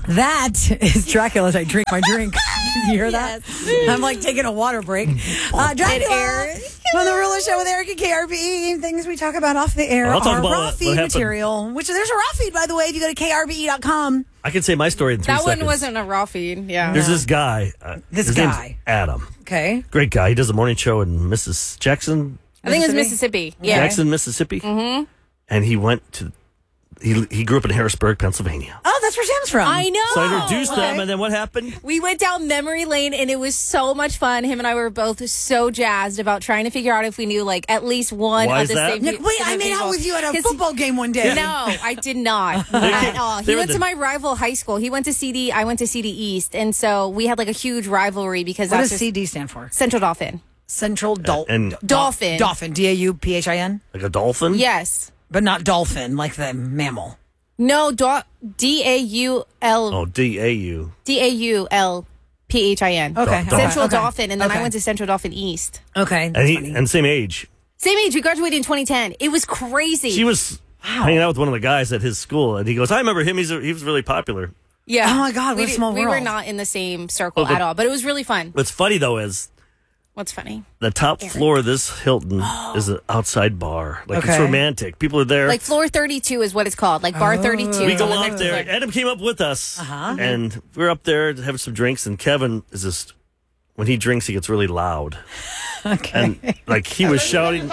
That is Dracula as I drink my drink. You hear that? I'm like taking a water break. Dracula on the Ruler Show with Eric and KRBE. Things we talk about off the air I'll talk are about raw feed material. Which there's a raw feed, by the way, if you go to KRBE.com. I can say my story in 3 seconds. That one wasn't a raw feed. Yeah. There's this guy. This his guy. name's Adam. Okay. Great guy. He does the morning show in Jackson. I think it was Mississippi. Yeah. Jackson, Mississippi. Mm-hmm. And he went to. He grew up in Harrisburg, Pennsylvania. Oh, that's where Sam's from. I know. So I introduced them, and then what happened? We went down memory lane, and it was so much fun. Him and I were both so jazzed about trying to figure out if we knew, like, at least one Why of is the that? same Nick, wait, I made out with you at a football game one day. No, I did not at all. He went to my rival high school. He went to CD. I went to CD East, and so we had like a huge rivalry because What that's does CD stand for? Central Dolphin. Central And Dolphin. Dolphin. DAUPHIN? like a dolphin? Yes. But not dolphin, like the mammal. No, DAUL. Oh, DAU. DAULPHIN. Okay. Central Okay. Dolphin, and then Okay. I went to Central Dolphin East. Okay. And same age. Same age. We graduated in 2010. It was crazy. She was hanging out with one of the guys at his school, and he goes, "I remember him. He was really popular." Yeah. Oh my God, what a small We were world. not in the same circle at all, but it was really fun. What's funny though is What's funny? the top floor of this Hilton is an outside bar. Like it's Okay. romantic. People are there. Like floor 32 is what it's called. Like bar 32. we It's go on the up next there. floor. Adam came up with us, and we're up there having some drinks. And Kevin is just when he drinks, he gets really loud. Okay. And like he was shouting.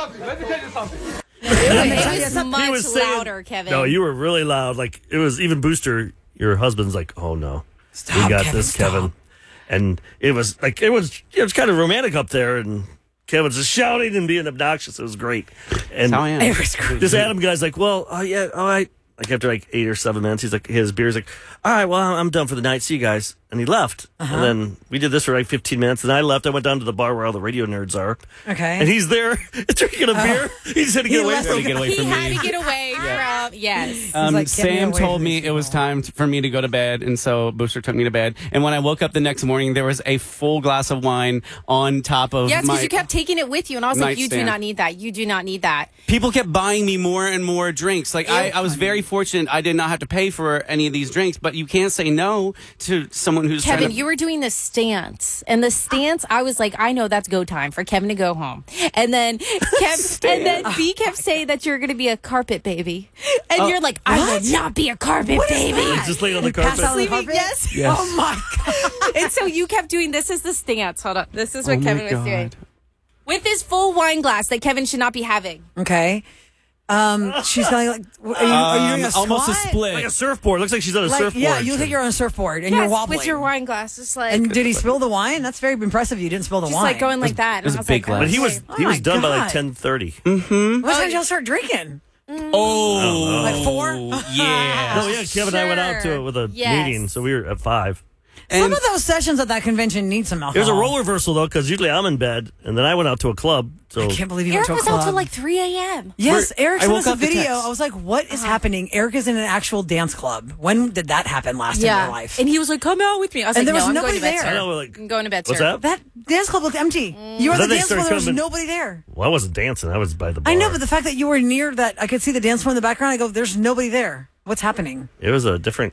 It was He much was saying- louder, Kevin. No, you were really loud. Like it was even Booster. Your husband's like, "Oh no, Stop, we got Kevin, this, stop. Kevin." And it was kind of romantic up there, and Kevin's just shouting and being obnoxious. It was great. And How I am. It was great. this Adam guy's like, "Well, yeah, all right." Like after like 8 or 7 minutes, he's like, his beer's like, "All right, well, I'm done for the night. See you guys." And he left. And then we did this for like 15 minutes. And I left. I went down to the bar where all the radio nerds are. Okay. And he's there drinking a beer. He just had to get away left from Get away he from had me. to get away from, yes. like, "Get me Sam away told from me these it was people." time for me to go to bed, and so Booster took me to bed. And when I woke up the next morning, there was a full glass of wine on top of Yes, my... because you kept taking it with you. And I was like, you do nightstand. not need that. You do not need that. People kept buying me more and more drinks. Like I was very fortunate I did not have to pay for any of these drinks, but you can't say no to someone who's Kevin, trying to... you were doing the stance. And the stance, I was like, I know that's go time for Kevin to go home. And then B kept saying that you're going to be a carpet baby. And you're like, I would not be a carpet baby. Just laying on the Pass carpet. out on the Sleeping, carpet? yes. Yes. Oh my God. And so you kept doing, this is the stance. Hold on. This is what Oh my Kevin was God. doing. With this full wine glass that Kevin should not be having. Okay. She's going like, are you doing a squat? almost a split. Like a surfboard. Looks like she's on a Like, surfboard. yeah, you look like you're on a surfboard and you're Yes, wobbling. with your wine glass. Just like, And did he spill the wine? That's very impressive. You didn't spill the just wine. like going like that. was And I a was big like, But he glass. was he was my done by like God. 10:30. What time did y'all start drinking? Oh. Like 4? Yeah. Oh yeah, Kevin and I went out to it with a Yes. meeting, so we were at 5. Some And of those sessions at that convention need some alcohol. There's a role reversal though, because usually I'm in bed, and then I went out to a club. So I can't believe you Eric went was to a club. out till like 3 a.m. Yes, Eric I sent woke us a up to video. text. I was like, what is happening? Eric is in an actual dance club. When did that happen last in your life? And he was like, come out with me. I was And like, there was no, I'm nobody going to bed, there. sir. I know, like, I'm going to bed, what's sir. that? that dance club looked empty. You were at Then the they dance floor. started There was coming- nobody there. Well, I wasn't dancing. I was by the bar. I know, but the fact that you were near that, I could see the dance floor in the background. I go, there's nobody there. What's happening? it was a different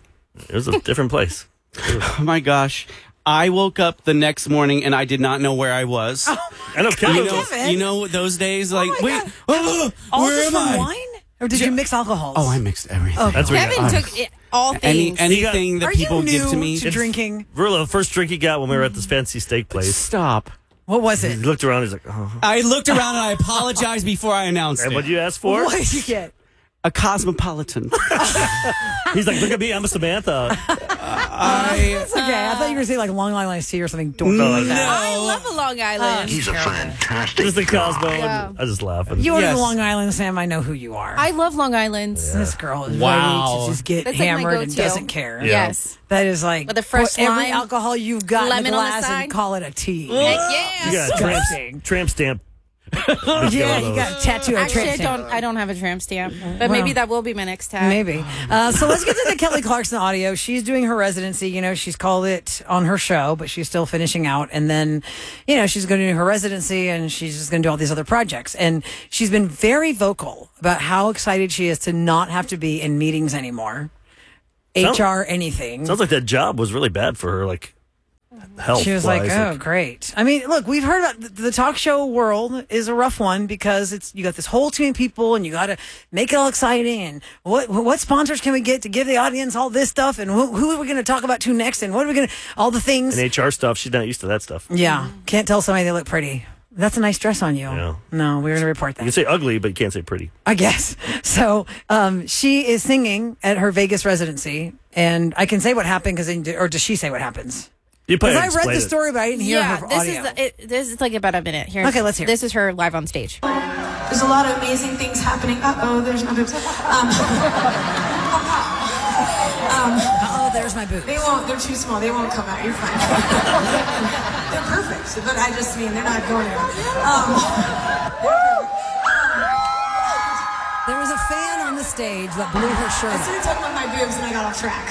place. oh my gosh. I woke up the next morning and I did not know where I was. I know Kevin. Kevin. You know those days like, my wait, God. All where just am from I? wine? Or did you mix alcohols? Oh, I mixed everything. That's where Kevin took all things. Anything that Are people you new give to me. to drinking? Verla, the first drink he got when we were at this fancy steak place. Stop. What was He it? looked around. He's like, "Oh." I looked around and I apologized before I announced And it. what'd you ask for? What did you get? A cosmopolitan. He's like, "Look at me, I'm a Samantha." That's okay. I thought you were going to say like Long Island iced tea or something dorky No, like that. I love a Long Island. He's a fantastic Just the Cosmo. Yeah. And I just laughing. You ordered Yes. the Long Island, Sam. I know who you are. I love Long Island. This girl is Wow. ready to just get That's like my hammered and go-to. doesn't care. Yeah. Yes. That is like With a fresh put every lime, alcohol you've got in lemon the on the glass and side. call it a tea. Heck You yes. got a Disgusting. tramp stamp. Yeah, you got a tattoo of Actually, tramp stamp. I don't have a tramp stamp, but maybe that will be my next tag. Maybe. So let's get to the Kelly Clarkson audio. She's doing her residency. You know, she's called it on her show, but she's still finishing out. And then, you know, she's going to do her residency and she's just going to do all these other projects. And she's been very vocal about how excited she is to not have to be in meetings anymore. HR, anything. Sounds like that job was really bad for her, like health. She was like, "Oh, great." I mean, look, we've heard about the talk show world is a rough one because you got this whole team of people, and you got to make it all exciting. And what sponsors can we get to give the audience all this stuff? And who are we going to talk about to next? And what are we going to all the things? And HR stuff. She's not used to that stuff. Yeah, can't tell somebody they look pretty. That's a nice dress on you. Yeah. No, we're going to report that. You can say ugly, but you can't say pretty. I guess. So she is singing at her Vegas residency, and I can say what happened or does she say what happens? Because I read the story, but I didn't hear her audio. This is like about a minute. Here. Okay, let's hear. This is her live on stage. There's a lot of amazing things happening. There's my boobs. There's my boobs. They won't. They're too small. They won't come out. You're fine. They're perfect, but I just mean they're not going anywhere. There was a fan on the stage that blew her shirt I off. started talking about my boobs and I got off track.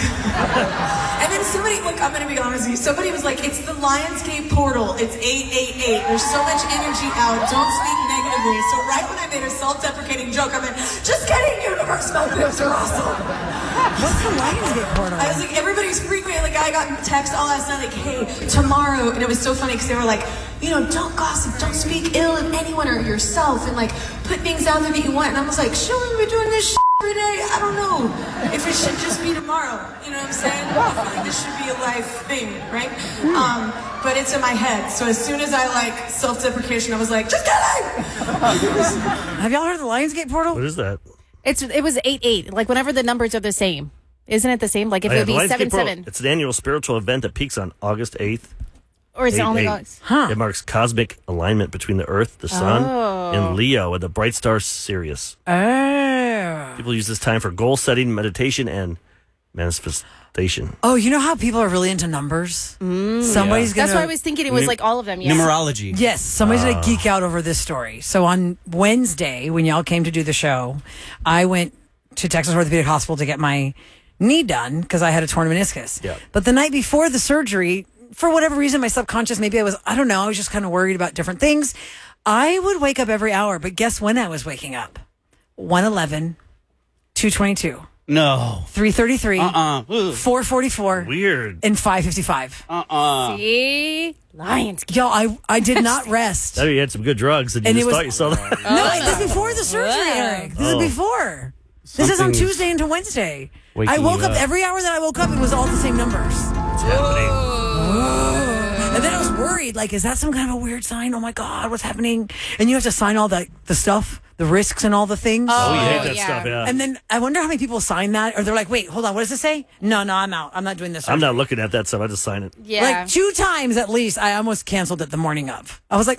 And then somebody, look, I'm going to be honest with you. Somebody was like, it's the Lionsgate portal. It's 888. There's so much energy out. Don't speak negatively. So right when I made a self-deprecating joke, I went, just kidding, Universal boobs are awesome. What's the Lionsgate portal? I was like, everybody's freaking me. Like, I got text all last night, like, hey, tomorrow. And it was so funny because they were like, don't gossip, don't speak ill of anyone or yourself, and like put things out there that you want. And I was like, shouldn't we be doing this every day? I don't know if it should just be tomorrow. You know what I'm saying? I feel like this should be a life thing, right? But it's in my head. So as soon as I like self-deprecation, I was like, just kidding. Have y'all heard of the Lionsgate portal? What is that? It was 88. Like whenever the numbers are the same, isn't it the same? Like if it would be 7-7, It's an annual spiritual event that peaks on August 8th. or is it only 8/8. August? Huh. It marks cosmic alignment between the Earth, the Sun, and Leo, and the bright star Sirius. Oh. People use this time for goal setting, meditation, and manifestation. Oh, you know how people are really into numbers? Somebody's going That's why I was thinking it was like all of them. Yeah. Numerology. Yes, somebody's going to geek out over this story. So on Wednesday, when y'all came to do the show, I went to Texas Orthopedic Hospital to get my knee done because I had a torn meniscus. Yeah. But the night before the surgery, for whatever reason, my subconscious, I don't know, I was just kind of worried about different things. I would wake up every hour, but guess when I was waking up? 1:11, 2:22, No. 3:33, Ugh. 4:44, Weird. and 5:55. See? Lions. Y'all, I did not rest. Now you had some good drugs, and you And just it was- thought you saw that. No, this is before the surgery, Eric. This is before. This is on Something's Tuesday into Wednesday. waking I woke you up up. every hour that I woke up, it was all the same numbers. It's happening. And then I was worried, like, is that some kind of a weird sign? Oh my God, what's happening? And you have to sign all the stuff, the risks and all the things. Oh, you hate that yeah. stuff, yeah. And then I wonder how many people sign that, or they're like, wait, hold on, what does it say? No, I'm out. I'm not doing this. I'm not looking at that stuff. I just sign it. Yeah. Like 2 times at least, I almost canceled it the morning of. I was like,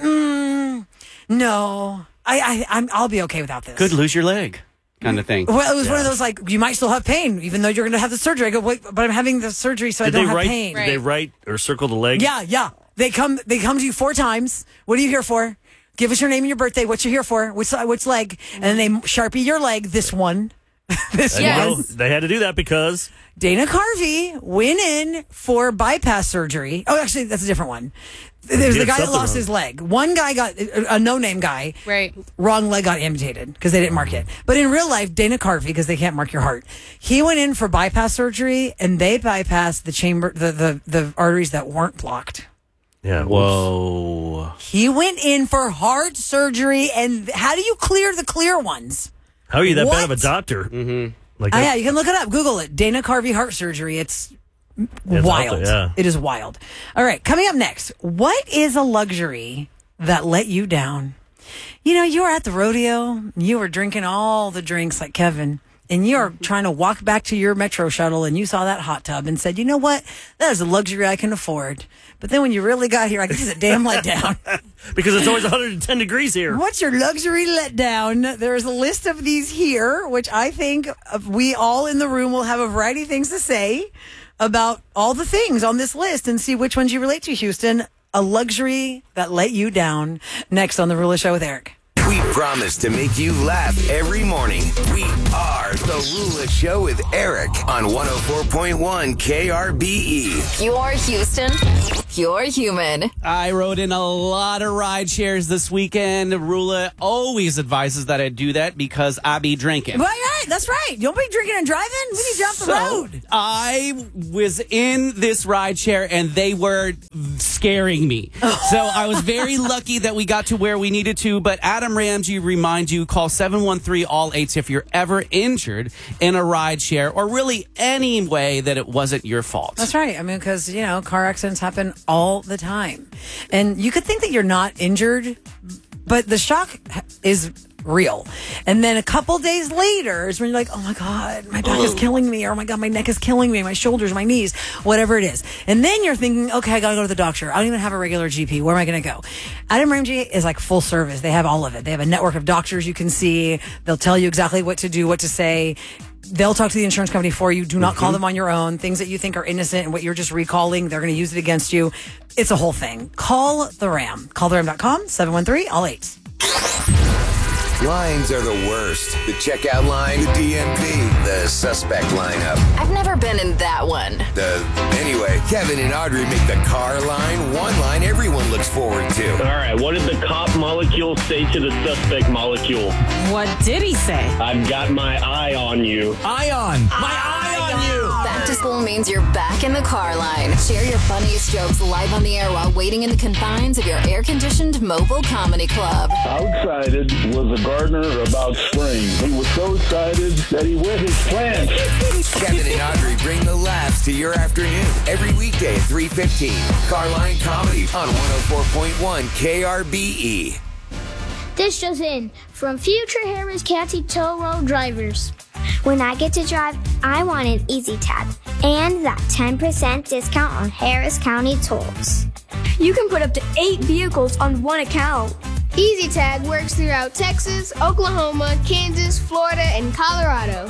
no, I'll be okay without this. Could lose your leg, kind of thing. Well, it was one of those like, you might still have pain, even though you're going to have the surgery. I go, wait, but I'm having the surgery, so Did I they don't have write? pain. Did they write or circle the leg? Yeah. They come to you 4 times. What are you here for? Give us your name and your birthday. What you here for? Which leg? And then they Sharpie your leg. This one. This And you know, one. they had to do that because Dana Carvey went in for bypass surgery. Oh, actually, that's a different one. There's the did guy that something lost wrong. his leg. One guy got a no-name guy. Right. Wrong leg got amputated because they didn't mark it. But in real life, Dana Carvey, because they can't mark your heart, he went in for bypass surgery and they bypassed the chamber, the arteries that weren't blocked. yeah. Whoa. He went in for heart surgery, and how do you clear the clear ones? How are you that bad of a What? doctor? Mm-hmm. Like Yeah, you can look it up. Google it. Dana Carvey heart surgery. It's wild. out there, yeah. It is wild. All right, coming up next. What is a luxury that let you down? You know, you were at the rodeo. You were drinking all the drinks like Kevin. And you're trying to walk back to your metro shuttle and you saw that hot tub and said, you know what? That is a luxury I can afford. But then when you really got here, I guess it's a damn letdown. because it's always 110 degrees here. What's your luxury letdown? There's a list of these here, which I think we all in the room will have a variety of things to say about all the things on this list and see which ones you relate to, Houston. A luxury that let you down. Next on The Rula Show with Eric. We promise to make you laugh every morning. We are The Rula Show with Eric on 104.1 KRBE. You're Houston. You're human. I rode in a lot of ride shares this weekend. Rula always advises that I do that because I be drinking. Right, that's right. You'll be drinking and driving. We need you off the road. I was in this ride share and they were scaring me. So I was very lucky that we got to where we needed to. But Adam Ramsey reminds you, call 713-ALL-8 if you're ever injured in a ride share or really any way that it wasn't your fault. That's right. I mean, because, car accidents happen all the time. And you could think that you're not injured, but the shock is real. And then a couple days later is when you're like, oh my God, my back is killing me, or oh my God, my neck is killing me, my shoulders, my knees, whatever it is. And then you're thinking, okay, I gotta go to the doctor. I don't even have a regular GP. Where am I gonna go? Adam Ramsey is like full service. They have all of it. They have a network of doctors you can see. They'll tell you exactly what to do, what to say. They'll talk to the insurance company for you. Do not call them on your own. Things that you think are innocent and what you're just recalling, they're going to use it against you. It's a whole thing. Call the RAM. CallTheRAM.com, 713-ALL-8. Lines are the worst. The checkout line, the DMV, the suspect lineup. I've never been in that one. Anyway, Kevin and Audrey make the car line one line everyone looks forward to. All right, what did the cop molecule say to the suspect molecule? What did he say? I've got my eye on you. Ion! My eye on you! Back to school means you're back in the car line. Share your funniest jokes live on the air while waiting in the confines of your air-conditioned mobile comedy club. How excited was a gardener about spring? He was so excited that he wet his plants. Kevin and Audrey bring the laughs to your afternoon every weekday at 3:15. Carline Comedy on 104.1 KRBE. This just in from Future Harris County Toll Road drivers. When I get to drive, I want an Easy Tag and that 10% discount on Harris County tolls. You can put up to 8 vehicles on one account. Easy Tag works throughout Texas, Oklahoma, Kansas, Florida, and Colorado.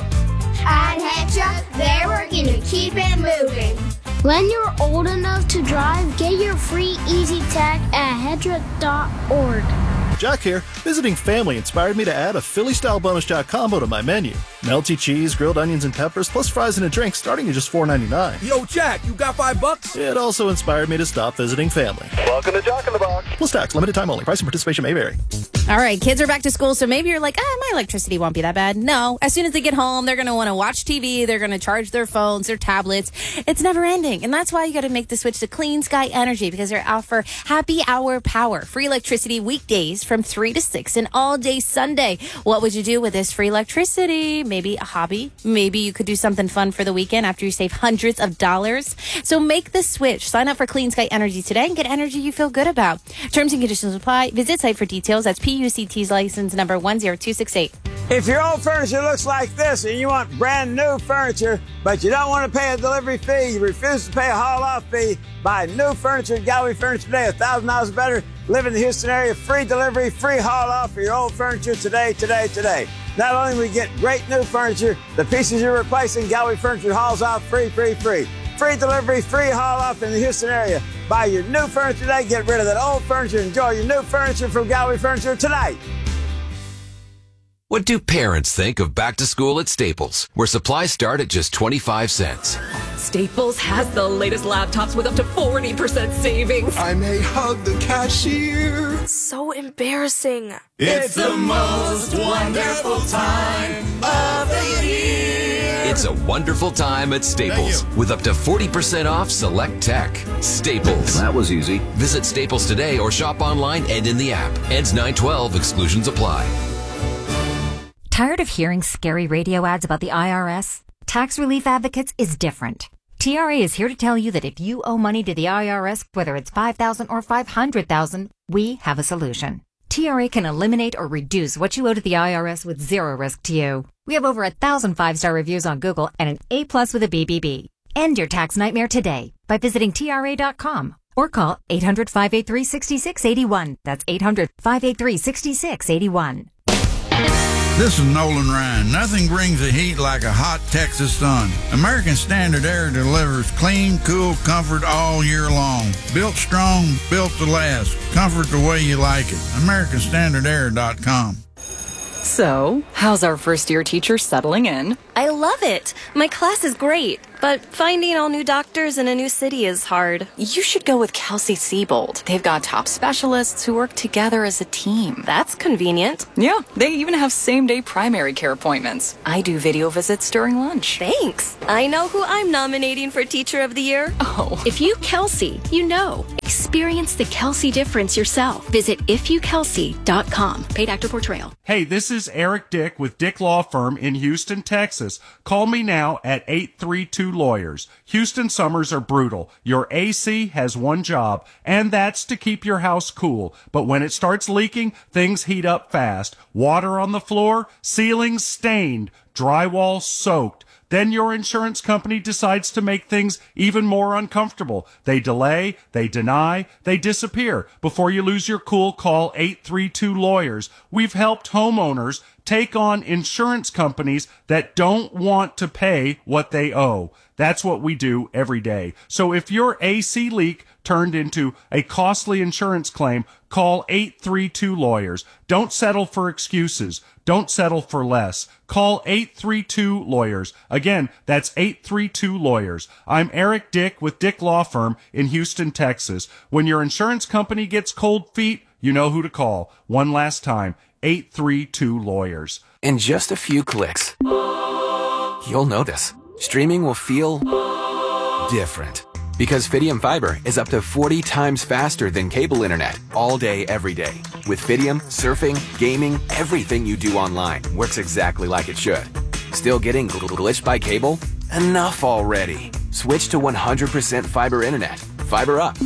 At Hedra, they're working to keep it moving. When you're old enough to drive, get your free Easy Tag at hedra.org. Jack here. Visiting family inspired me to add a Philly-style bonus jack combo to my menu. Melty cheese, grilled onions and peppers, plus fries and a drink starting at just $4.99. Yo, Jack, you got $5? It also inspired me to stop visiting family. Welcome to Jack in the Box. Plus tax, limited time only. Price and participation may vary. All right, kids are back to school, so maybe you're like, my electricity won't be that bad. No, as soon as they get home, they're going to want to watch TV. They're going to charge their phones, their tablets. It's never ending. And that's why you got to make the switch to Clean Sky Energy, because they're out for happy hour power. Free electricity weekdays from 3 to 6 and all day Sunday. What would you do with this free electricity? Maybe a hobby. Maybe you could do something fun for the weekend after you save hundreds of dollars. So make the switch. Sign up for Clean Sky Energy today and get energy you feel good about. Terms and conditions apply. Visit site for details. That's PUCT's license number 10268. If your old furniture looks like this and you want brand new furniture, but you don't want to pay a delivery fee, you refuse to pay a haul-off fee, buy new furniture at Gallery Furniture today, $1,000 better. Live in the Houston area, free delivery, free haul-off for your old furniture today. Not only will you get great new furniture, the pieces you're replacing, Gallery Furniture hauls off free. Free delivery, free haul-off in the Houston area. Buy your new furniture today, get rid of that old furniture, enjoy your new furniture from Gallery Furniture tonight. What do parents think of back to school at Staples, where supplies start at just 25 cents? Staples has the latest laptops with up to 40% savings. I may hug the cashier. So embarrassing. It's the most wonderful time of the year. It's a wonderful time at Staples with up to 40% off select tech. Staples. That was easy. Visit Staples today or shop online and in the app. Ends 9/12. Exclusions apply. Tired of hearing scary radio ads about the IRS? Tax Relief Advocates is different. TRA is here to tell you that if you owe money to the IRS, whether it's $5,000 or $500,000, we have a solution. TRA can eliminate or reduce what you owe to the IRS with zero risk to you. We have over 1,000 5-star reviews on Google and an A+ with a BBB. End your tax nightmare today by visiting TRA.com or call 800-583-6681. That's 800-583-6681. This is Nolan Ryan. Nothing brings the heat like a hot Texas sun. American Standard Air delivers clean, cool comfort all year long. Built strong, built to last. Comfort the way you like it. AmericanStandardAir.com. So, how's our first-year teacher settling in? I love it. My class is great, but finding all new doctors in a new city is hard. You should go with Kelsey Siebold. They've got top specialists who work together as a team. That's convenient. Yeah, they even have same-day primary care appointments. I do video visits during lunch. Thanks. I know who I'm nominating for Teacher of the Year. Oh. If you Kelsey, you know. Experience the Kelsey difference yourself. Visit ifyoukelsey.com. Paid actor portrayal. Hey, this is Eric Dick with Dick Law Firm in Houston, Texas. Call me now at 832-LAWYERS. Houston summers are brutal. Your AC has one job, and that's to keep your house cool. But when it starts leaking, things heat up fast. Water on the floor, ceilings stained, drywall soaked. Then your insurance company decides to make things even more uncomfortable. They delay, they deny, they disappear. Before you lose your cool, call 832-LAWYERS. We've helped homeowners take on insurance companies that don't want to pay what they owe. That's what we do every day. So if your AC leak turned into a costly insurance claim, call 832-LAWYERS. Don't settle for excuses. Don't settle for less. Call 832-LAWYERS. Again, that's 832-LAWYERS. I'm Eric Dick with Dick Law Firm in Houston, Texas. When your insurance company gets cold feet, you know who to call. One last time, 832-LAWYERS. In just a few clicks, you'll notice. Streaming will feel different. Because Fidium Fiber is up to 40 times faster than cable internet all day, every day. With Fidium, surfing, gaming, everything you do online works exactly like it should. Still getting glitched by cable? Enough already. Switch to 100% fiber internet. Fiber up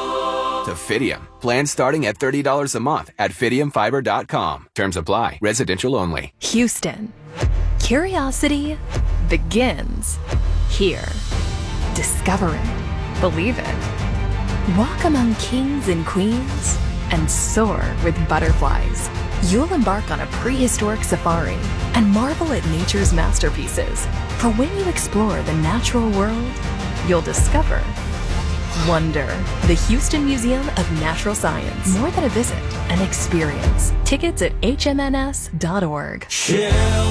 to Fidium. Plans starting at $30 a month at FidiumFiber.com. Terms apply. Residential only. Houston. Curiosity begins here. Discover it. Believe it. Walk among kings and queens and soar with butterflies. You'll embark on a prehistoric safari and marvel at nature's masterpieces. For when you explore the natural world, you'll discover wonder. The Houston Museum of Natural Science. More than a visit, an experience. Tickets at hmns.org. Shell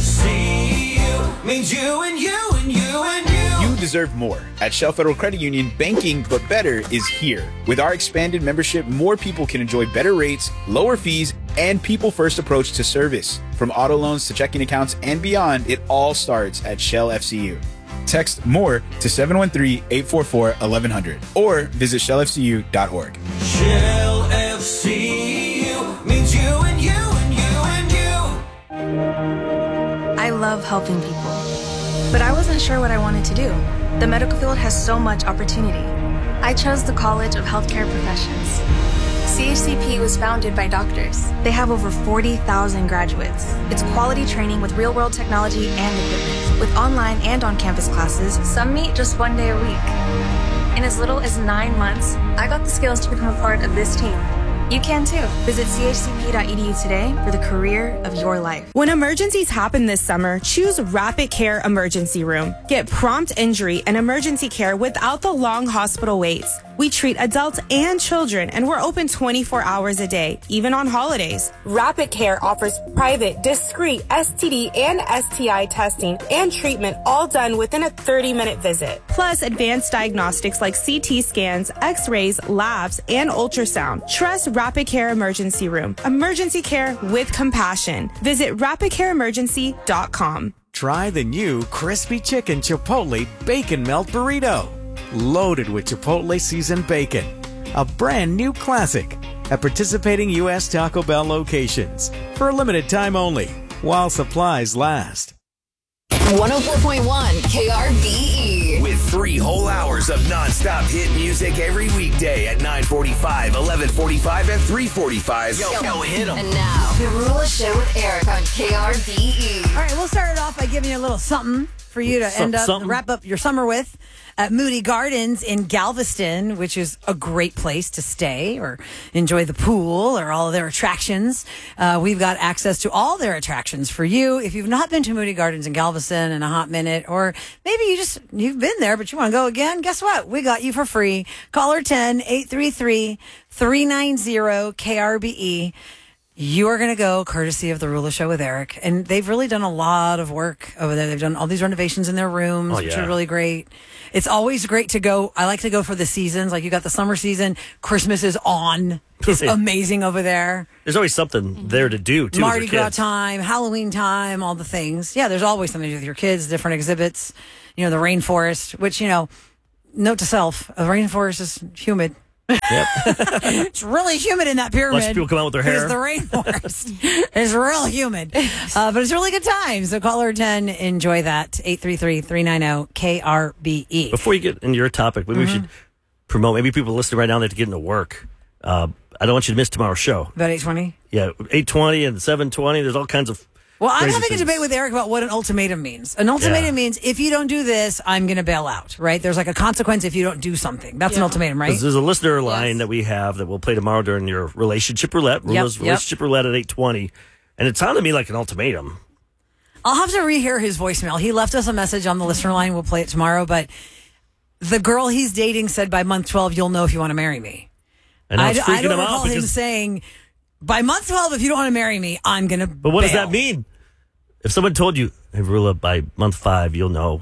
FC means you and you and you and you. You deserve more. At Shell Federal Credit Union, banking but better is here. With our expanded membership, more people can enjoy better rates, lower fees, and people-first approach to service. From auto loans to checking accounts and beyond, it all starts at Shell FCU. Text MORE to 713-844-1100 or visit shellfcu.org. Shell FC means you and you and you and you. I love helping people, but I wasn't sure what I wanted to do. The medical field has so much opportunity. I chose the College of Healthcare Professions. CHCP was founded by doctors. They have over 40,000 graduates. It's quality training with real-world technology and equipment. With online and on-campus classes, some meet just 1 day a week. In as little as 9 months, I got the skills to become a part of this team. You can too. Visit chcp.edu today for the career of your life. When emergencies happen this summer, choose Rapid Care Emergency Room. Get prompt injury and emergency care without the long hospital waits. We treat adults and children, and we're open 24 hours a day, even on holidays. Rapid Care offers private, discreet STD and STI testing and treatment, all done within a 30-minute visit. Plus, advanced diagnostics like CT scans, X-rays, labs, and ultrasound. Trust Rapid Care Emergency Room. Emergency care with compassion. Visit rapidcareemergency.com. Try the new Crispy Chicken Chipotle Bacon Melt Burrito. Loaded with Chipotle seasoned bacon. A brand new classic at participating U.S. Taco Bell locations for a limited time only while supplies last. 104.1 KRBE. With 3 whole hours of nonstop hit music every weekday at 9:45, 11:45, and 3:45. Yo, hit 'em. And now, the Rula Show with Eric on KRBE. All right, we'll start it off by giving you a little something for you to wrap up your summer with. At Moody Gardens in Galveston, which is a great place to stay or enjoy the pool or all of their attractions. We've got access to all their attractions for you. If you've not been to Moody Gardens in Galveston in a hot minute, or maybe you've been there, but you want to go again, guess what? We got you for free. Caller 10-833-390-KRBE. you are going to go courtesy of the Rula Show with Eric. And they've really done a lot of work over there. They've done all these renovations in their rooms, which are really great. It's always great to go. I like to go for the seasons. Like you got the summer season. Christmas is on. It's amazing over there. There's always something there to do, too. Mardi Gras time, Halloween time, all the things. Yeah, there's always something to do with your kids, different exhibits. You know, the rainforest, which, you know, note to self, the rainforest is humid. Yep. It's really humid in that pyramid. Lots of people come out with their hair. It's the rainforest. It's real humid. But it's a really good time. So caller 10, enjoy that. 833-390-KRBE. Before you get into your topic, maybe we should promote, maybe people listening right now that to get into work. I don't want you to miss tomorrow's show. About 8:20? Yeah, 8:20 and 7:20. There's all kinds of Well, I'm having things. a debate with Eric about what an ultimatum means. An ultimatum means if you don't do this, I'm going to bail out, right? There's like a consequence if you don't do something. That's an ultimatum, right? There's a listener line that we have that we'll play tomorrow during your relationship roulette. Relationship roulette at 8:20. And it sounded to me like an ultimatum. I'll have to rehear his voicemail. He left us a message on the listener line. We'll play it tomorrow. But the girl he's dating said by month 12, you'll know if you want to marry me. And I don't recall him saying, by month 12, if you don't want to marry me, I'm going to But what does that mean? If someone told you, hey, Rula, by month 5, you'll know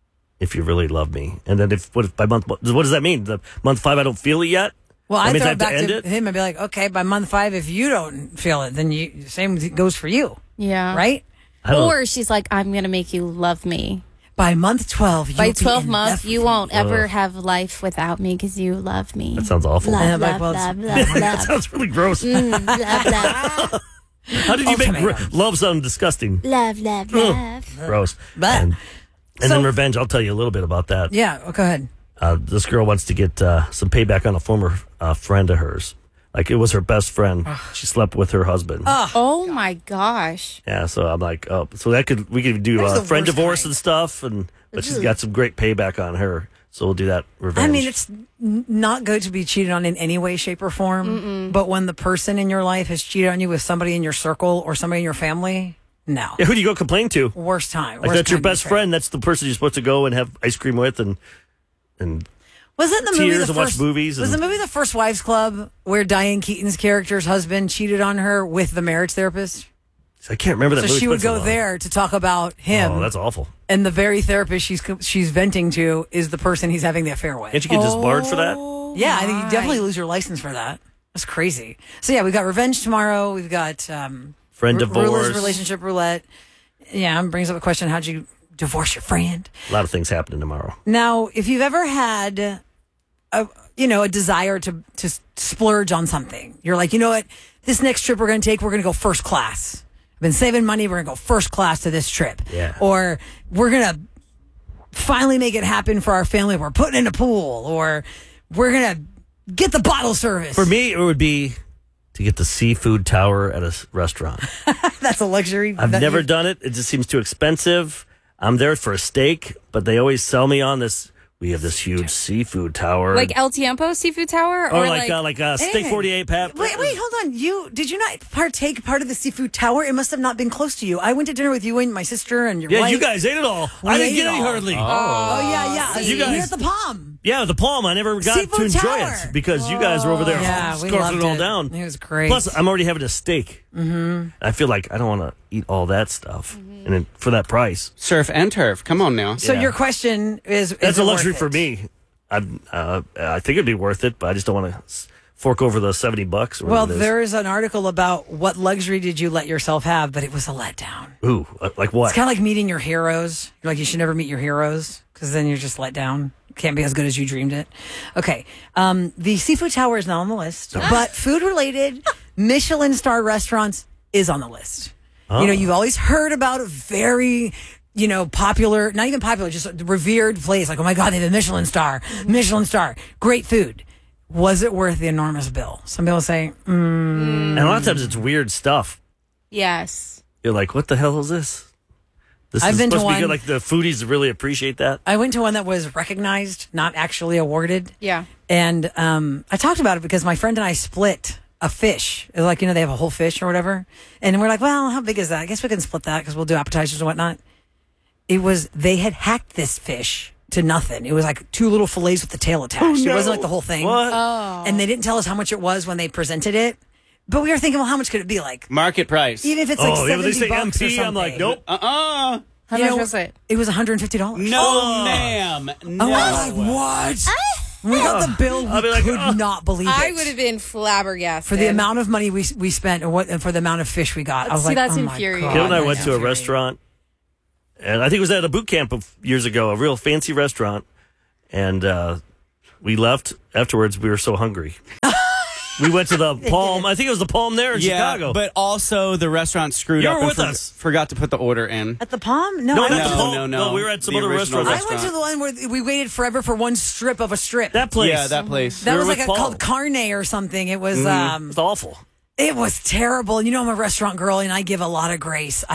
if you really love me. And then what if by month, what does that mean? The month 5, I don't feel it yet? Well, I I mean, throw I it back have to to end it? him and be like, okay, by month 5, if you don't feel it, then same goes for you. Yeah. Right? Or she's like, I'm going to make you love me. By month 12, by 12 months, you won't ever have life without me because you love me. That sounds awful. Love, love, love, love, That love. sounds really gross. Love, love. How did you make love sound disgusting? Love, love, love. Gross. And then revenge, I'll tell you a little bit about that. Yeah, go ahead. This girl wants to get some payback on a former friend of hers. Like, it was her best friend. She slept with her husband. Oh my gosh. Yeah, so I'm like, oh, so we could do friend divorce and stuff, but she's got some great payback on her. So we'll do that revenge. I mean, it's not good to be cheated on in any way, shape, or form. But when the person in your life has cheated on you with somebody in your circle or somebody in your family, no. Yeah, who do you go complain to? Worst time. Like, that's your best friend. That's the person you're supposed to go and have ice cream with and wasn't the movie tears the and watch first, movies? Was the movie The First Wives Club where Diane Keaton's character's husband cheated on her with the marriage therapist? I can't remember that So movie. she would go there to talk about him. Oh, that's awful. And the very therapist she's venting to is the person he's having the affair with. Can't you get disbarred for that? Yeah, I think you definitely lose your license for that. That's crazy. So yeah, we've got revenge tomorrow. We've got friend divorce, Rula's relationship roulette. Yeah, brings up a question: how'd you divorce your friend? A lot of things happening tomorrow. Now, if you've ever had a desire to splurge on something, you're like, you know what, this next trip we're going to go first class. I've been saving money. We're going to go first class to this trip. Yeah. Or we're going to finally make it happen for our family. We're putting in a pool, or we're going to get the bottle service. For me, it would be to get the seafood tower at a restaurant. That's a luxury. I've never done it. It just seems too expensive. I'm there for a steak, but they always sell me on this. We have this huge seafood tower. Like El Tiempo Seafood Tower? Or like Steak 48 Pat. Wait, hold on. Did you not partake part of the seafood tower? It must have not been close to you. I went to dinner with you and my sister and your wife. Yeah, you guys ate it all. I didn't get any hardly. Oh, yeah. You guys, here at the Palm. Yeah, the Palm. I never got Seafood to enjoy tower. it because you guys were over there we scarfing loved it all it. down. It was great. Plus, I'm already having a steak. Mm-hmm. I feel like I don't want to eat all that stuff, and then for that price, surf and turf. Come on now. So your question is that's a luxury worth for it? me. I think it'd be worth it, but I just don't want to fork over the $70. Or Well, whatever it is. there is an article about what luxury did you let yourself have, but it was a letdown. Ooh, like what? It's kind of like meeting your heroes. You're like, you should never meet your heroes because then you're just let down. Can't be as good as you dreamed it. Okay. The Seafood Tower is not on the list, but food-related Michelin star restaurants is on the list. Oh. You know, you've always heard about a very, popular, not even popular, just a revered place. Like, oh my God, they have a Michelin star. Great food. Was it worth the enormous bill? Some people say, And a lot of times it's weird stuff. Yes. You're like, what the hell is this? This I've is been to supposed to be one- good. Like the foodies really appreciate that. I went to one that was recognized, not actually awarded. Yeah. And I talked about it because my friend and I split a fish. It was like, they have a whole fish or whatever. And we're like, well, how big is that? I guess we can split that because we'll do appetizers and whatnot. They had hacked this fish to nothing. It was like 2 little fillets with the tail attached. Oh, no. It wasn't like the whole thing. What? Oh. And they didn't tell us how much it was when they presented it. But we were thinking, well, how much could it be like? Market price. Even if it's like $70 they say or MP, something. I'm like, nope. Uh-uh. How much was it? It was $150. No, ma'am. No. I was like, what? We got the bill. We could not believe it. I would have been flabbergasted. For the amount of money we spent and for the amount of fish we got. I was like, that's oh infuriating. my God. Gil and I went to a restaurant, and I think it was at a boot camp years ago, a real fancy restaurant, and we left. Afterwards, we were so hungry. We went to the Palm. I think it was the Palm there in Chicago. But also the restaurant screwed You up were and with us. forgot to put the order in. At the Palm? No, I not went the to Palm. No, we were at some The other original restaurant. I went to the one where we waited forever for one strip of a strip. That place. Yeah, that place. That We was were like with Paul. called Carne or something. It was It's awful. It was terrible. You know, I'm a restaurant girl and I give a lot of grace.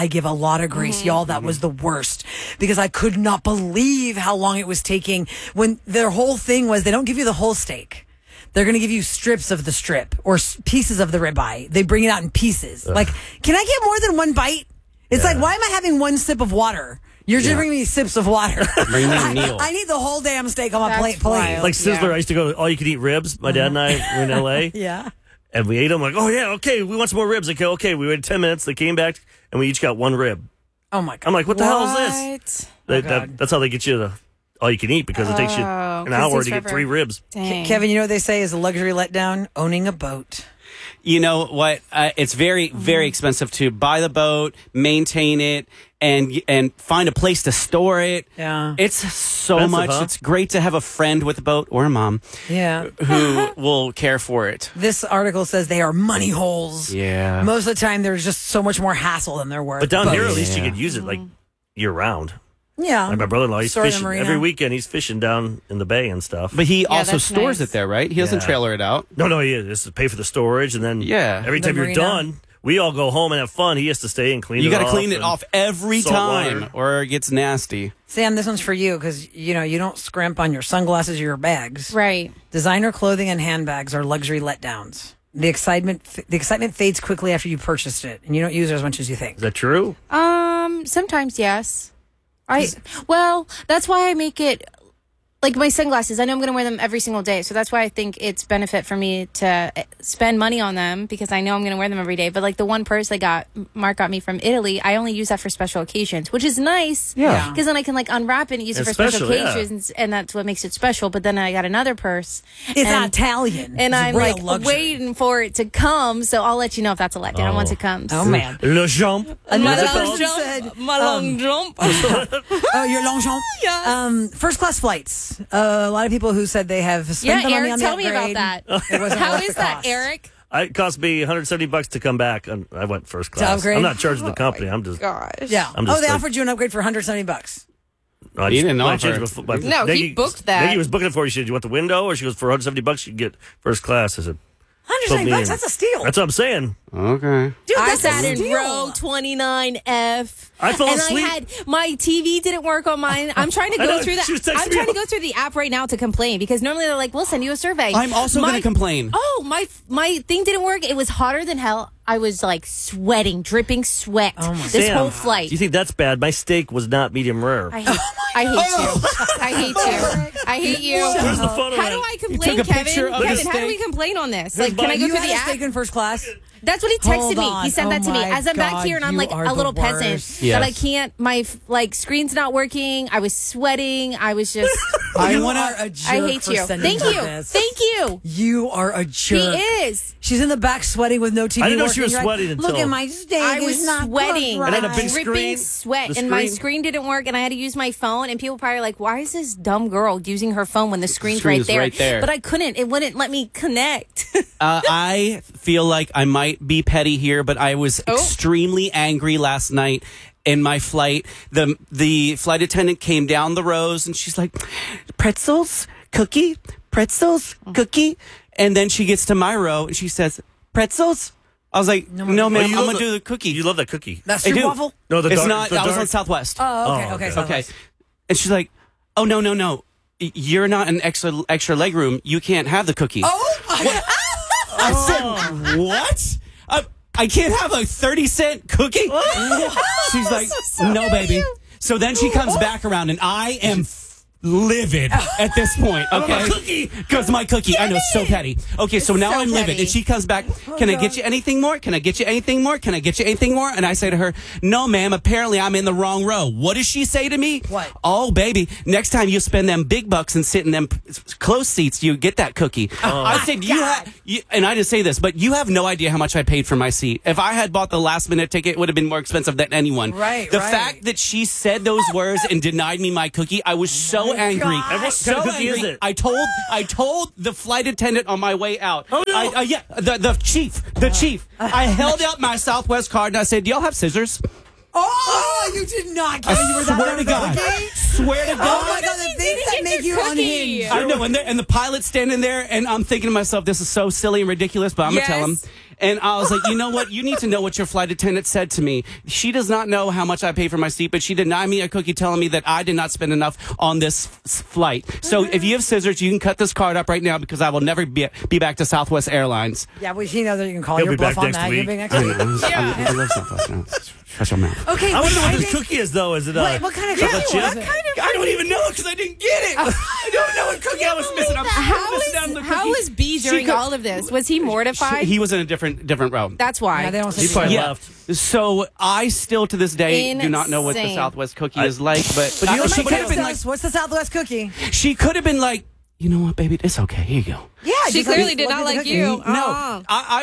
Y'all. That was the worst because I could not believe how long it was taking when their whole thing was they don't give you the whole steak. They're going to give you strips of the strip or pieces of the ribeye. They bring it out in pieces. Like, can I get more than one bite? It's like, why am I having one sip of water? You're just bringing me sips of water. Bring me a meal. I need the whole damn steak on my plate, please. wild. Like Sizzler, I used to go to all-you-can-eat ribs. My dad and I were in L.A. Yeah. And we ate them. Like, oh, yeah, okay, we want some more ribs. Like, okay, we waited 10 minutes. They came back, and we each got one rib. Oh, my God. I'm like, what the hell is this? That's how they get you to all-you-can-eat because it takes you an hour to get 3 ribs. Kevin, you know what they say is a luxury letdown? Owning a boat. You know what? It's very, very expensive to buy the boat, maintain it, and find a place to store it. Yeah. It's so Expensive, much. huh? It's great to have a friend with a boat or a mom Yeah. who will care for it. This article says they are money holes. Yeah. Most of the time, there's just so much more hassle than they're worth. But down here, at Boats. least you could use it like year-round. Yeah. Like my brother-in-law, he's Store the fishing. marina. Every weekend, he's fishing down in the bay and stuff. But he also that's stores nice. it there, right? He doesn't Yeah. trailer it out. No, he is. It's to pay for the storage, and then every The time you're marina. done, we all go home and have fun. He has to stay and clean You it got to off. clean it and off every salt time, water. or it gets nasty. Sam, this one's for you because, you know, you don't scrimp on your sunglasses or your bags. Right. Designer clothing and handbags are luxury letdowns. The excitement fades quickly after you purchased it, and you don't use it as much as you think. Is that true? Sometimes yes. Well, that's why I make it like my sunglasses. I know I'm going to wear them every single day, so that's why I think it's benefit for me to spend money on them because I know I'm going to wear them every day. But like the one purse Mark got me from Italy, I only use that for special occasions, which is nice. Yeah. Because then I can like unwrap it and use it It's for special special, yeah. occasions, and that's what makes it special. But then I got another purse. It's and, Italian. and It's I'm real like luxury. waiting for it to come. So I'll let you know if that's a letdown once it comes. Oh, man. Le jump. Another What's it person called? said, My long jump. oh, your long jump? Yes. First class flights. A lot of people who said they have spent the money Eric, on the tell me about upgrade. that. It wasn't How worth is the that, cost. Eric? It cost me $170 to come back. And I went first class. upgrade? I'm not charging the company. I'm just. Gosh. Yeah. I'm just They like- offered you an upgrade for $170. I He just- didn't I offer changed it. No, he booked that. Negi was booking it for you. She said, "You want the window?" Or she goes, "For $170, you can get first class." I said, "Put me $170, in." that's a steal. That's what I'm saying. Okay. Dude, I that's sat a in steal. row 29F. I fell and asleep. I had my TV didn't work on mine. I'm trying to I go know, through that. she was texting I'm me trying to all- go through the app right now to complain because normally they're like, "We'll send you a survey." I'm also going My- to complain. Oh, my thing didn't work. It was hotter than hell. I was like sweating, dripping sweat. This Sam, whole flight. Do you think that's bad? My steak was not medium rare. I hate you. I hate you. I hate you. Where's the photo? How do I complain, took a picture Kevin? of the Kevin, how do steak? we complain on this? Here's Like, can I mine. go You through had the a app? steak in first class? That's what he Hold texted me. on. He sent that to me. Oh my As I'm back God, here and I'm you like are a the little peasant worst. that I Yes. can't. My screen's not working. I was sweating. I was just. You wanna- are a jerk I hate for you. sending Thank me you. this. Thank you. You are a He jerk. is. She's in the back sweating with no TV. I didn't know she working. was You're sweating like, until- Look at my steak. I It's was not sweating. cooked And then a right. big Dripping screen. sweat, The and my screen. screen didn't work, and I had to use my phone. And people probably like, "Why is this dumb girl using her phone when the screen's right screen's there?" right there. But I couldn't. It wouldn't let me connect. I feel like I might be petty here, but I was Oh. extremely angry last night in my flight. The flight attendant came down the rows and she's like, pretzels, cookie, pretzels, cookie. And then she gets to my row and she says, pretzels? I was like, no, ma'am, Oh, I'm you going love to do the cookie. You love that cookie. That's I your do. waffle? No, the it's dark- not. the I was dark- on Southwest. Oh, okay, Oh, okay. okay. Southwest. Okay. And she's like, oh, no. You're not an extra leg room. You can't have the cookie. Oh, my I said, what? I can't have a 30-cent cookie? She's like, no, baby. So then she comes back around, and I am livid at this point, okay? Because my cookie, I know, so petty. Okay, so now I'm livid. And she comes back, can I get you anything more? Can I get you anything more? Can I get you anything more? And I say to her, no, ma'am, apparently I'm in the wrong row. What does she say to me? What? Oh, baby, next time you spend them big bucks and sit in them close seats, you get that cookie. I said, and I didn't say this, but you have no idea how much I paid for my seat. If I had bought the last minute ticket, it would have been more expensive than anyone. Right, The fact that she said those words and denied me my cookie, I was so angry. So kind of cookie angry. is it? I told the flight attendant on my way out. Oh, no. The chief. I held out my Southwest card and I said, "Do y'all have scissors?" Oh, you did not. I swear to God. Swear to God. Oh my God, the things that make you unhinged. I know, and the pilot's standing there, and I'm thinking to myself, this is so silly and ridiculous, but I'm going to tell him. And I was like, you know what? You need to know what your flight attendant said to me. She does not know how much I pay for my seat, but she denied me a cookie telling me that I did not spend enough on this flight. So if you have scissors, you can cut this card up right now because I will never be back to Southwest Airlines. Yeah, well, you know that you can call He'll your be back bluff on next that. week. You'll be next week. I love Southwest now. Shut your mouth. Okay, I wonder what this cookie is, though. Is it what kind of chocolate cookie chip? was it? I don't even know because I didn't get it. I don't know what cookie I was missing. I'm missing out on the cookie. How was B during all of this? Was he mortified? He was in a different row. That's why. Yeah, they don't say He probably left. So I still to this day do not know what the Insane. Southwest cookie is like. But you know, she could somebody have been like, What's the Southwest cookie? she could have been like, you know what, baby, it's okay. Here you go. Yeah, She clearly did not like you. No,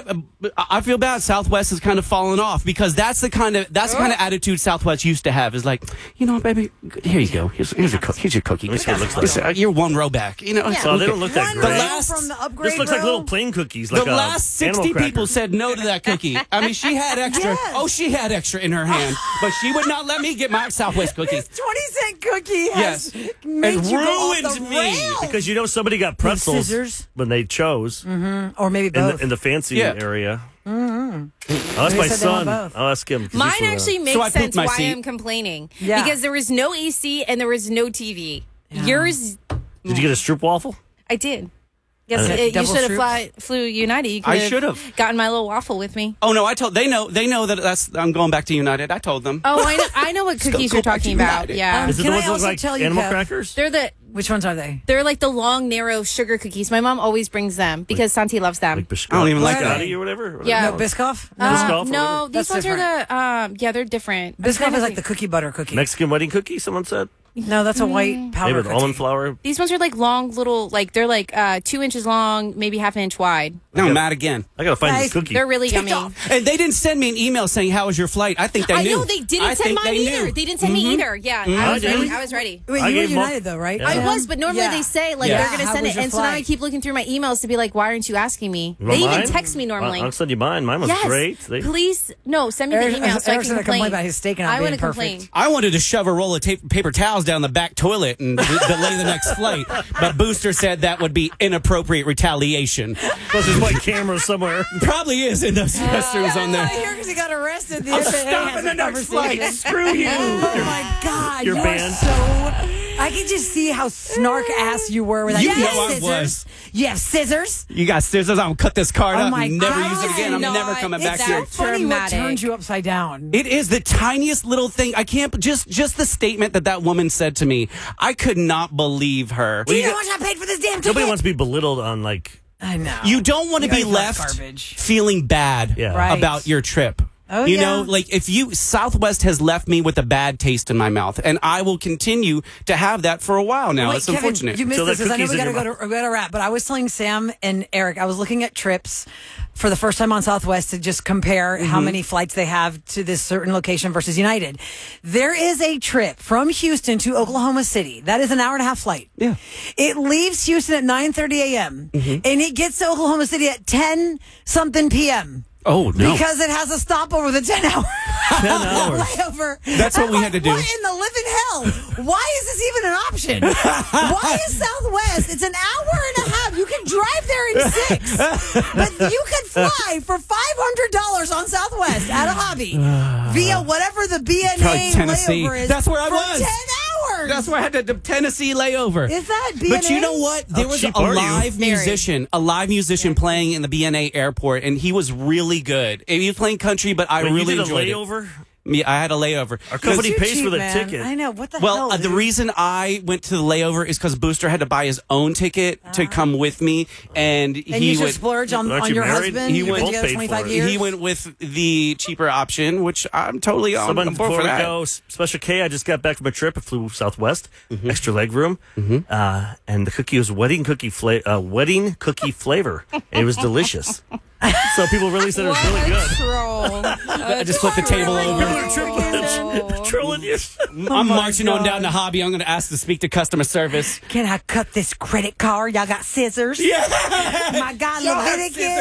I feel bad. Southwest has kind of fallen off because that's the kind of attitude Southwest used to have. Is like, you know, baby, here you go. Here's your cookie. Let me see what it looks like. You're one row back. You know, So they don't look that One great. row from the upgrade This looks like row? little plain cookies. The Like last 60 animal people cracker. said no to that cookie. I mean, she had extra. Yes. Oh, she had extra in her hand, but she would not let me get my Southwest cookie. This 20-cent cookie has Yes. made And you go off ruined the me. rails. Because you know somebody got pretzels scissors? when they chose Or maybe both. in the fancy Yeah. area. I'll ask Maybe my said they want son. both. I'll ask him. 'cause Mine he's from actually So I makes pooped sense my why seat. I'm complaining. Yeah. Because there was no AC and there was no TV. Yours, Did you get a stroop waffle? I did. Guess Okay. you Double should troops? have flew United. You I could should have. gotten my little waffle with me. Oh no, they know that I'm going back to United. I told them. Oh, I know what cookies go you're back to talking about. United. Yeah. Is it Can the I ones that look also like tell you, animal Kev? crackers? Which ones are they? They're like the long, narrow sugar cookies. My mom always brings them because Santi loves them. Like biscotti, I don't even like that. biscotti or whatever. Yeah. No, Biscoff? Biscoff or no, whatever? these That's ones are the they're different. I'm Biscoff trying to is like the think. cookie butter cookie. Mexican wedding cookie. Someone said No, that's a white maybe powder with cookie. almond flour. These ones are like long, little, like they're like 2 inches long, maybe half an inch wide. Now I'm mad again. I gotta find Guys, this cookie. They're really Take yummy. off. And they didn't send me an email saying how was your flight. I think they I knew. know they didn't I send think mine they either. knew. They didn't send me either. Yeah, I I was did. ready. I was ready. Wait, I you were gave them United though, right? Yeah. I was, but normally Yeah. they say like Yeah. they're going How to send was it, your and so now I flight? keep looking through my emails to be like, why aren't you asking me? You want They even mine? text me normally. I'll send you mine. Mine was Yes, great. please, no, send me Eric- the email so I Eric's can gonna complain complain about his steak not I being want to perfect. complain. I wanted to shove a roll of paper towels down the back toilet and delay the next flight, but Booster said that would be inappropriate retaliation. Plus, there's white cameras somewhere. Probably is in those restrooms on there. Here because he got arrested. I'm stopping the next flight. Screw you. Oh my God, You're you banned. are so. I can just see how snark ass you were with that. You have know I scissors. was. You have scissors. You got scissors. I'm gonna cut this card Oh up my and never God. use it again. I'm No, never coming it's back that here. Funny dramatic. what turns you upside down. It is the tiniest little thing. I can't just the statement that woman said to me. I could not believe her. Do you know how much I paid for this damn ticket? Nobody wants to be belittled on like. I know. You don't want to You be guys like left garbage. feeling bad Yeah. Right. about your trip. Oh, you yeah. know, like if Southwest has left me with a bad taste in my mouth, and I will continue to have that for a while now. Wait, It's Kevin, unfortunate. You missed So this that because I know cookie's we in gotta your go to wrap. But I was telling Sam and Eric, I was looking at trips for the first time on Southwest to just compare how many flights they have to this certain location versus United. There is a trip from Houston to Oklahoma City. That is an hour and a half flight. Yeah. It leaves Houston at 9:30 a.m. And it gets to Oklahoma City at 10 something p.m. Oh, no. Because it has a stopover with a 10-hour 10 hours. layover. That's what I'm we like, had to do. What in the living hell? Why is this even an option? Why is Southwest? It's an hour and a half. You can drive there in 6. But you could fly for $500 on Southwest at a hobby via whatever the BNA Tennessee. layover is. That's where I for was. 10 hours. That's why I had the Tennessee layover. Is that BNA? But you know what? There How was a cheap are you? live musician playing in the BNA airport, and he was really good. And he was playing country, but I Wait, you really did a enjoyed it. layover? I had a layover. Our company You're pays cheap, for the man. ticket. I know. What the Well, hell? the reason I went to the layover is because Booster had to buy his own ticket to come with me, and and he you should went. splurge on Aren't you your married? husband. He You've went- been together both paid 25 for it. years. He went with the cheaper option, which I'm totally on Someone board before for we that. go, Special K, I just got back from a trip. I flew Southwest, extra leg room, and the cookie was wedding cookie flavor. And it was delicious. So people really said it was really good. I just flipped the table over. Trolling you. I'm marching on down to Hobby. I'm going to ask to speak to customer service. Can I cut this credit card? Y'all got scissors? Yeah. My God, Leviticus.